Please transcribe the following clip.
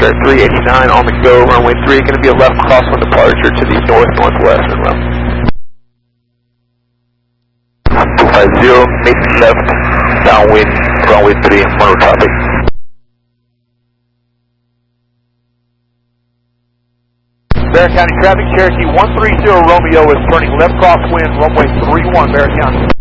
Air 389 on the go, runway 3, going to be a left crosswind departure to the north-northwest and left. 250, make left, downwind, runway 3, monotopic. Barron County traffic, Cherokee 130 Romeo is turning left crosswind, runway 31, Barron County.